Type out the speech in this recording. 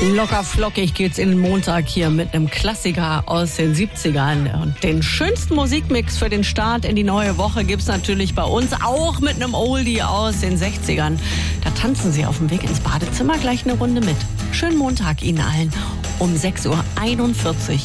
Locker flockig geht's in den Montag hier mit einem Klassiker aus den 70ern. Und den schönsten Musikmix für den Start in die neue Woche gibt's natürlich bei uns, auch mit einem Oldie aus den 60ern. Da tanzen Sie auf dem Weg ins Badezimmer gleich eine Runde mit. Schönen Montag Ihnen allen um 6.41 Uhr.